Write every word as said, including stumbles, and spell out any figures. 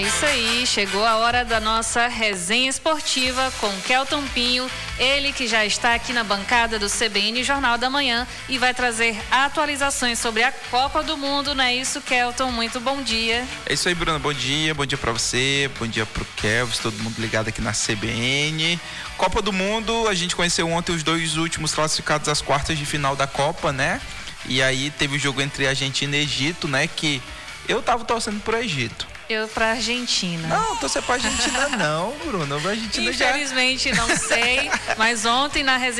Isso aí, chegou a hora da nossa resenha esportiva com Kelton Pinho, ele que já está aqui na bancada do C B N Jornal da Manhã e vai trazer atualizações sobre a Copa do Mundo, não é isso, Kelton? Muito bom dia. É isso aí, Bruna, bom dia, bom dia pra você, bom dia pro Kelvis, todo mundo ligado aqui na C B N. Copa do Mundo, a gente conheceu ontem os dois últimos classificados às quartas de final da Copa, né? E aí teve o jogo entre Argentina e Egito, né? Que eu tava torcendo pro Egito. Eu pra Argentina. Não, torcer pra Argentina não, Bruno. A Argentina já... Infelizmente não sei, mas ontem na resenha